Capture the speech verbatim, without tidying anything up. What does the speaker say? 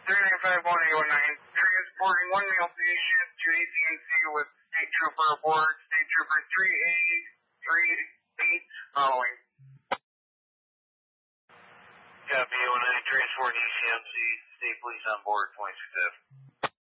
three nine five one eight one nine, transporting one male patient to A C N C with State Trooper aboard, State Trooper three A three eight following. Copy, one nine, transporting A C N C, State Police on board, point six F.